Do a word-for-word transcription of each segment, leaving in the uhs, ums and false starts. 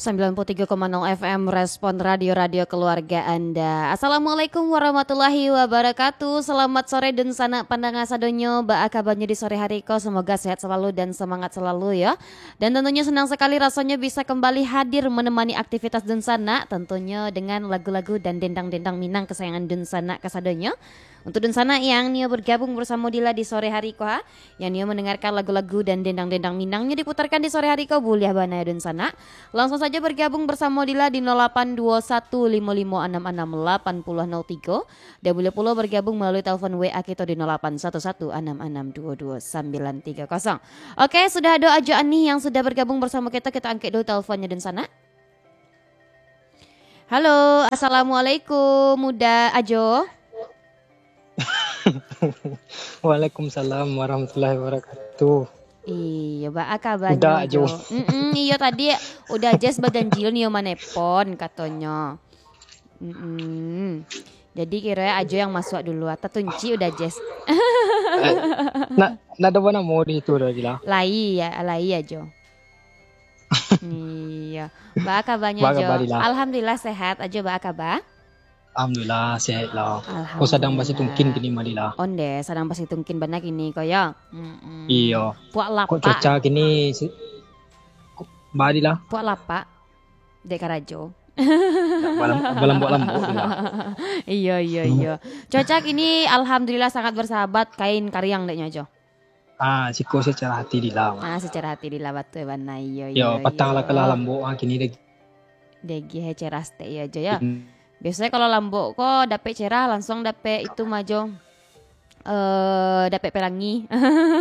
sembilan puluh tiga koma nol F M Respon Radio-Radio Keluarga Anda. Assalamualaikum warahmatullahi wabarakatuh. Selamat sore dan sana pandangan sadonyo. Ba kabarnya di sore hari ko. Semoga sehat selalu dan semangat selalu ya. Dan tentunya senang sekali rasanya bisa kembali hadir menemani aktivitas dan sana. Tentunya dengan lagu-lagu dan dendang-dendang Minang kesayangan dan sana kasadonyo. Untuk dan sana yang Nio bergabung bersama Dila di sore hari ko ha. Yang Nio mendengarkan lagu-lagu dan dendang-dendang Minangnya diputarkan di sore hari ko. Buliah banaya dan sana. Langsung saja bergabung bersama Dila di nol delapan dua satu lima lima enam enam delapan nol nol tiga. Dan boleh pula bergabung melalui telepon W A kita di nol delapan satu satu enam enam dua dua sembilan tiga nol. Oke, sudah ada aja nih yang sudah bergabung bersama kita. Kita angkat dulu teleponnya dan sana. Halo, assalamualaikum Muda Ajo. Waalaikumsalam warahmatullahi wabarakatuh. Iya, ba kabarnya Udah Jo. Jo. Mm-mm, iya tadi udah Jess berjanji nih manepon katanya. Mm-mm. Jadi kira Ajo yang masuk dulu atau tunci udah Jess. Eh, na nada mana mau di itu udah gila. Lai ya, lai ya Jo. Iya, ba kabarnya Ba Jo. kabar, Dila? Alhamdulillah sehat. Ajo ba kabar? Alhamdulillah sehat lah. Alhamdulillah. Kau sedang masih tungkin kini madila. Onde, sedang pasti tungkin benak ini koyo. Mm-mm. Iyo. Puak Kok lapa. cuaca kini si madila Puak lapa. Dek Karajo. balambok-lambok lah. Iya iya iya. Cocok ini alhamdulillah sangat bersahabat kain karyang deknya Jo. Ah, siko secara hati dila. Ah secara hati dilabat tuh bana iya Yo, iya. patang lah kala lambok ah kini dek. Degi he ceras teh ya Jo ya. Biasanya kalau lambok kok dapet cerah langsung dapet itu majo. Eh dapet pelangi.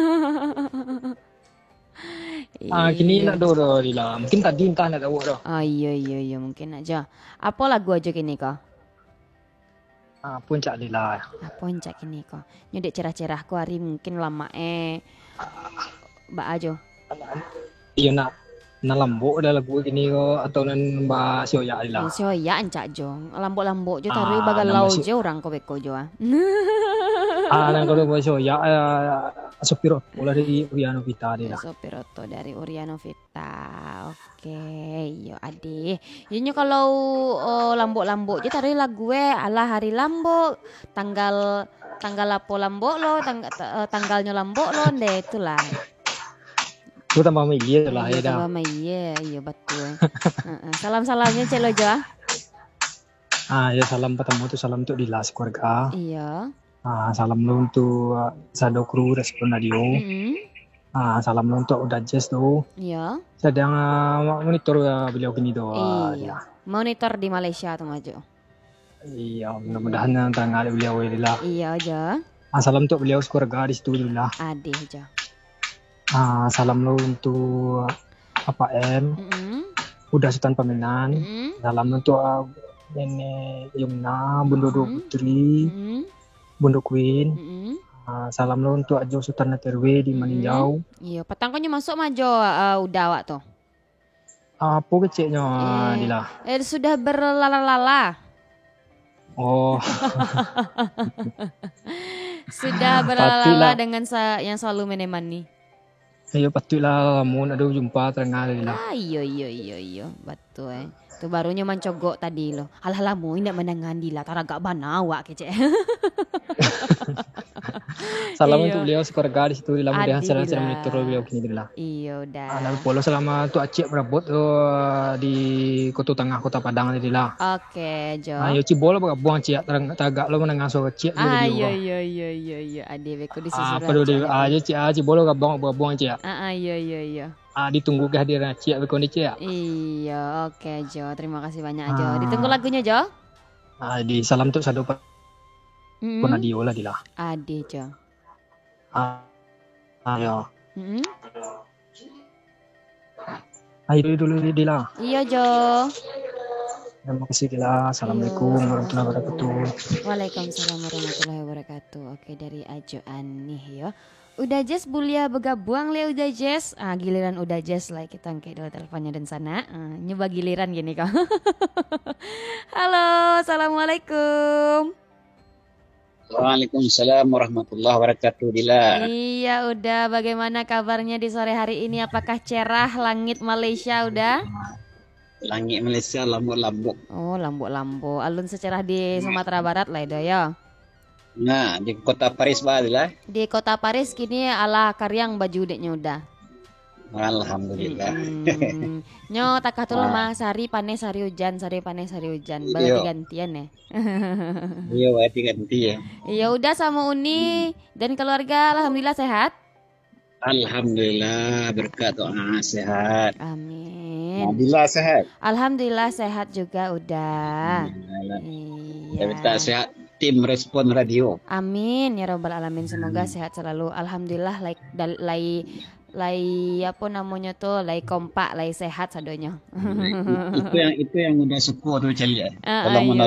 Ah, kini nak do do dila. Mungkin tadi entah nak tahu dah. Oh iya iya iya mungkin aja. Apa lagu aja kini kok? Ah, puncak dila. Apa encak kini kok? Nyedek cerah-cerah ku hari mungkin lama eh. Mbak ajo. Iyo nak na lambok dah lagu kini ko atau nan mbak sioya dila. So ya encak jo. Lambok-lambok jo taruh Ah, bagal nama lau si- jo orang ko beko jo ah. Ah, nan kalau mbak sioya sopiro bola dari Uriano Vita dila. Sopiroto dari Uriano Vita. Oke, yo ade. Jadi kalau oh, lambok-lambok je taruh lagu eh ala hari lambok, tanggal tanggal apa lambok lo, tanggal tanggalnya lambok lo, ndek itulah. Itu tambah miliar lah ya Iya, dah. tambah iya, iya betul. Heeh. Salam-salamnya Celo Jo. Ah, ya salam pertama tu salam untuk Dila keluarga. Iya. Ah, salam lu untuk uh, Sado Kru Respon Radio. Mm-mm. Ah, salam lu untuk Udah Jazz tu. Iya. Sedang uh, monitor uh, beliau kini tu. Uh, Iya. Monitor di Malaysia tuh maju. Iya, mudah-mudahan uh, terang beliau ya Dila. Iya aja. Ah, salam untuk beliau keluarga di situ Dila. Ade aja. Ah, salam lu untuk uh, apa M. Mm-mm. Udah Sultan Paminan. Mm-mm. Salam untuk uh, Nenek Yumna, Bunda Dua Mm-mm. Putri, Mm-mm. Bunda Queen. Mm-mm. Ah, salam lu untuk Ajo Sultan Terwe di Maninjau. Iya, petangkonya masuk maju uh, udah awak tuh. Apa kecilnya Eh. Dila? Eh sudah berlala-lala. Oh, Sudah berlala-lala Patutlah. dengan sa- yang selalu menemani. ayo patutlah mau ada jumpa terang Dila. Ah iya iya iya iya betul eh. Tuh barunya mencogok tadi loh. Halah mu indak menangan dila taragak bana awak kece. Salam Iya. untuk beliau sekeluarga di situ Dila. Mudah-mudahan Adi, sedang-sedang Dila. monitor beliau kini Dila. Iya udah. Ah, lalu polo selama tu Acik berabot tu uh, di Kota Tengah Kota Padang ni Dila. Oke Jo. Ayo cibol baka buang Acik terang tagak lo menangan so Acik Ah di iya video. iya iya iya iya ade beko di Ah, susuran. perlu di aja Cik ah cibol baka buang buang Acik. Ah ah, iya iya iya. Ah, ditunggu kehadiran Acik beko ni Cik. Iya oke Jo. Terima kasih banyak Jo. Ah. Ditunggu lagunya Jo. Ah, di salam untuk Sado Mm-mm. Ponadio lah Dila. Ade Jo. Ah, ayo. Mm-mm. Ayo dulu Dila. Iya Jo. Terima kasih Dila. Assalamualaikum Iya, warahmatullahi wabarakatuh. Waalaikumsalam warahmatullahi wabarakatuh. Oke dari Ajo Anih ya. Udah Jess bulia begabuang le udah Jess. Ah giliran udah Jess lah kita angkat dulu teleponnya dan sana. Ah, nyoba giliran gini kok. Halo, assalamualaikum. Waalaikumsalam warahmatullahi wabarakatuh Dila. Iya udah. Bagaimana kabarnya di sore hari ini? Apakah cerah langit Malaysia udah? Langit Malaysia lambuk-lambuk. Oh, lambuk-lambuk. Alun secerah di Sumatera Barat lah itu ya. Nah, di kota Paris lah. Di kota Paris kini ala karyang baju deknya udah. Alhamdulillah. Hmm. Nyo takah tuh Ah. mah sari panes sari hujan, sari panes sari hujan. Iya. Berarti gantian ya. Iya, berarti ganti ya. Ya udah sama Uni dan keluarga alhamdulillah sehat. Alhamdulillah berkat doa sehat. Amin. Alhamdulillah sehat. Alhamdulillah sehat juga udah. Alhamdulillah. Iya. Kita minta sehat tim Respon Radio. Amin ya robbal alamin, semoga sehat selalu. Alhamdulillah like dal- lai lai apa namanya tuh lai kompak lai sehat sadonya. itu yang itu yang udah syukur tuh Celi ya. Ah, Kalau ah, iya.